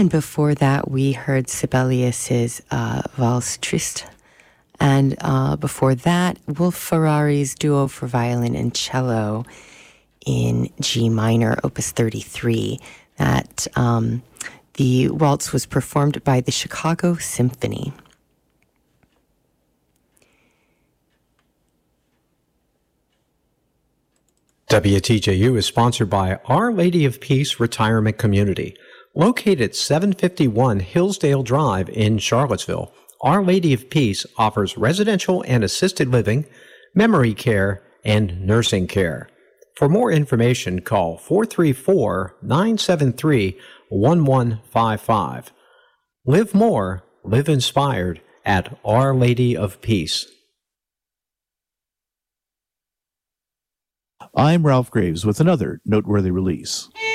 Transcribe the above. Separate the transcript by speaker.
Speaker 1: And before that, we heard Sibelius's Valse Triste. And before that, Wolf Ferrari's Duo for Violin and Cello in G minor, Opus 33. That the waltz was performed by the Chicago Symphony.
Speaker 2: WTJU is sponsored by Our Lady of Peace Retirement Community. Located at 751 Hillsdale Drive in Charlottesville, Our Lady of Peace offers residential and assisted living, memory care, and nursing care. For more information, call 434-973-1155. Live more, live inspired at Our Lady of Peace.
Speaker 3: I'm Ralph Graves with another noteworthy release.